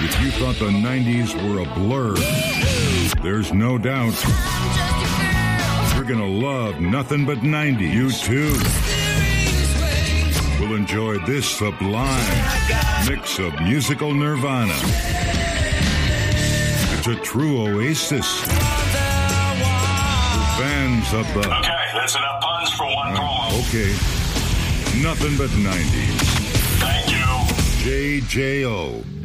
If you thought the 90s were a blur, there's no doubt you're gonna love Nothing But 90. You too will enjoy this sublime mix of musical nirvana. It's a true oasis for fans of the... Okay, that's enough puns for one promo. Okay. Nothing But 90s. Thank you. JJO.